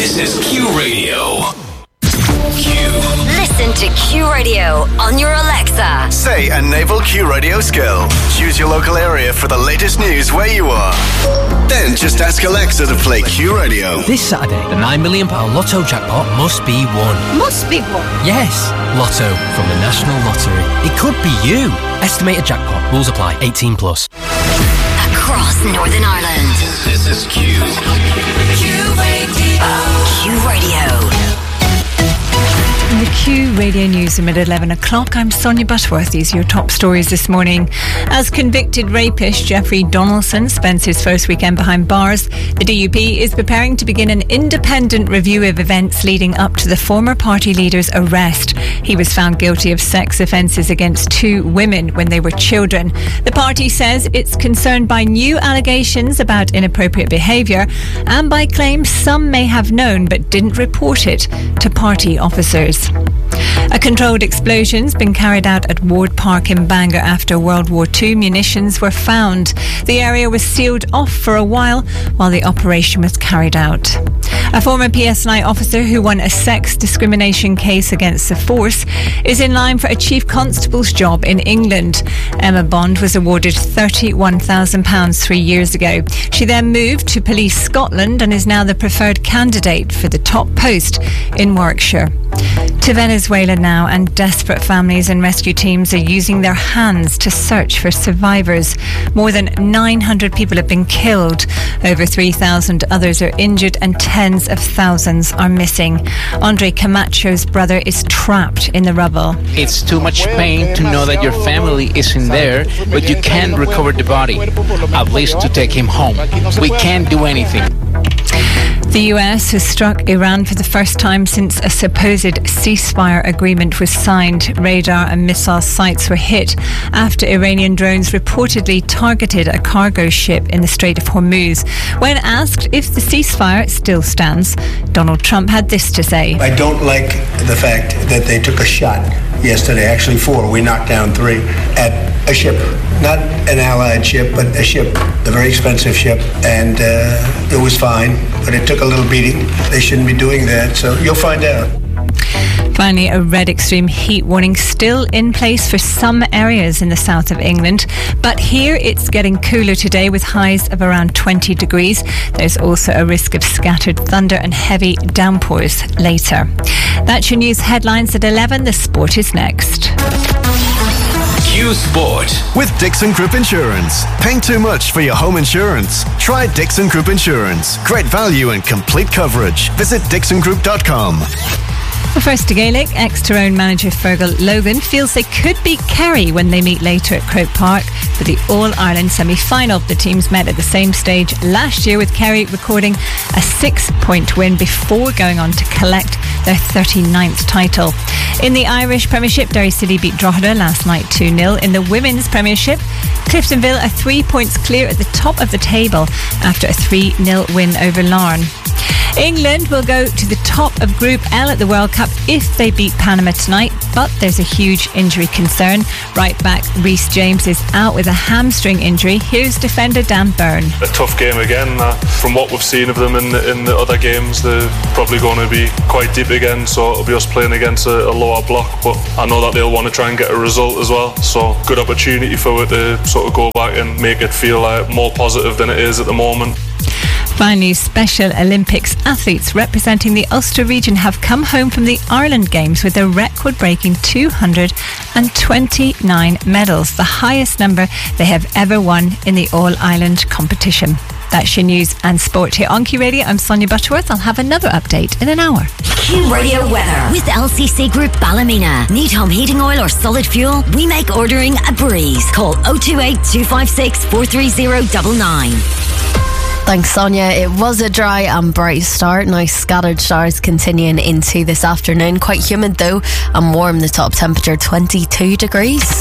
This is Q Radio. Q. Listen to Q Radio on your Alexa. Say enable Q Radio skill. Choose your local area for the latest news where you are. Then just ask Alexa to play Q Radio. This Saturday, the £9 million Lotto jackpot must be won. Must be won? Yes, Lotto from the National Lottery. It could be you. Estimated jackpot. Rules apply. 18+. Across Northern Ireland. This is Q. Q Radio. Q Radio. In the Q Radio News at 11 o'clock, I'm Sonia Butterworth. These are your top stories this morning. As convicted rapist Jeffrey Donaldson spends his first weekend behind bars, the DUP is preparing to begin an independent review of events leading up to the former party leader's arrest. He was found guilty of sex offences against 2 women when they were children. The party says it's concerned by new allegations about inappropriate behaviour and by claims some may have known but didn't report it to party officers. A controlled explosion's been carried out at Ward Park in Bangor after World War II munitions were found. The area was sealed off for a while the operation was carried out. A former PSNI officer who won a sex discrimination case against the force is in line for a chief constable's job in England. Emma Bond was awarded £31,000 3 years ago. She then moved to Police Scotland and is now the preferred candidate for the top post in Warwickshire. To Venezuela now, and desperate families and rescue teams are using their hands to search for survivors. More than 900 people have been killed. Over 3,000 others are injured and tens of thousands are missing. Andre Camacho's brother is trapped in the rubble. It's too much pain to know that your family isn't there, but you can't recover the body, at least to take him home. We can't do anything. The US has struck Iran for the first time since a supposed ceasefire agreement was signed. Radar and missile sites were hit after Iranian drones reportedly targeted a cargo ship in the Strait of Hormuz. When asked if the ceasefire still stands, Donald Trump had this to say. I don't like the fact that they took a shot yesterday, actually 4, we knocked down 3, at a ship. Not an allied ship, but a ship, a very expensive ship, and it was fine, but it took a little beating. They shouldn't be doing that, so you'll find out. Finally, a red extreme heat warning still in place for some areas in the south of England. But here it's getting cooler today with highs of around 20 degrees. There's also a risk of scattered thunder and heavy downpours later. That's your news headlines at 11. The sport is next. Q Sport. With Dixon Group Insurance. Paying too much for your home insurance? Try Dixon Group Insurance. Great value and complete coverage. Visit dixongroup.com. Well, first to Gaelic, ex-Tyrone manager Fergal Logan feels they could beat Kerry when they meet later at Croke Park for the All-Ireland semi-final. The teams met at the same stage last year, with Kerry recording a 6-point win before going on to collect their 39th title. In the Irish Premiership, Derry City beat Drogheda last night 2-0. In the Women's Premiership, Cliftonville are 3 points clear at the top of the table after a 3-0 win over Larne. England will go to the top of Group L at the World Cup if they beat Panama tonight, but there's a huge injury concern. Right back Reece James is out with a hamstring injury. Here's defender Dan Byrne. A tough game again. From what we've seen of them in the other games, they're probably going to be quite deep again, so it'll be us playing against a lower block, but I know that they'll want to try and get a result as well, so good opportunity for it to sort of go back and make it feel like more positive than it is at the moment. Finally, Special Olympics athletes representing the Ulster region have come home from the Ireland Games with a record-breaking 229 medals, the highest number they have ever won in the All-Ireland competition. That's your news and sport here on Q Radio. I'm Sonia Butterworth. I'll have another update in an hour. Q Radio weather with LCC Group Ballymena. Need home heating oil or solid fuel? We make ordering a breeze. Call 028 256 43099. Thanks, Sonia. It was a dry and bright start. Nice scattered showers continuing into this afternoon. Quite humid though, and warm. The top temperature 22 degrees.